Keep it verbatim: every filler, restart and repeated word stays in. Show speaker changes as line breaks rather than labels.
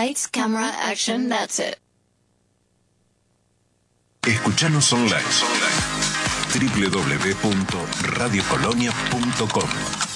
Lights, camera, action, that's it.
Escuchanos online. doble u doble u doble u punto radio colonia punto com